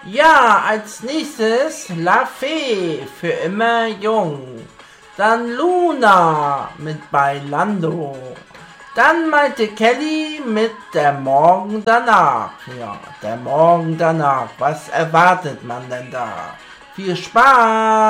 Ja, als nächstes La Fee, für immer jung. Dann Luna mit Bailando. Dann meinte Kelly mit Der Morgen danach. Ja, der Morgen danach. Was erwartet man denn da? Viel Spaß!